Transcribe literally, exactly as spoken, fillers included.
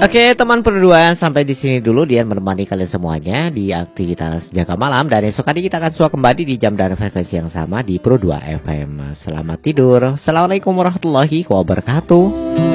Oke teman perduaan, sampai di sini dulu dia menemani kalian semuanya di aktivitas jaga malam, dan esok hari kita akan suah kembali di jam dan frekuensi yang sama di Pro dua F M. Selamat tidur. Assalamualaikum warahmatullahi wabarakatuh.